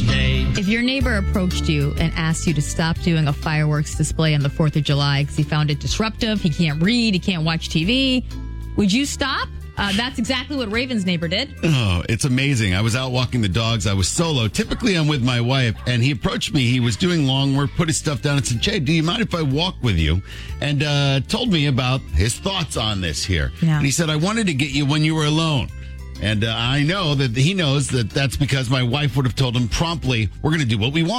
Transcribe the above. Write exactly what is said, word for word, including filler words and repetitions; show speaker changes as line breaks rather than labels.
day.
If your neighbor approached you and asked you to stop doing a fireworks display on the fourth of July because he found it disruptive, he can't read, he can't watch T V, would you stop? Uh, that's exactly what Raven's neighbor did.
Oh, it's amazing. I was out walking the dogs. I was solo. Typically, I'm with my wife, and he approached me. He was doing lawn work, put his stuff down, and said, Jay, do you mind if I walk with you? And uh, told me about his thoughts on this here.
Yeah.
And he said, I wanted to get you when you were alone. And uh, I know that he knows that that's because my wife would have told him promptly, we're going to do what we want.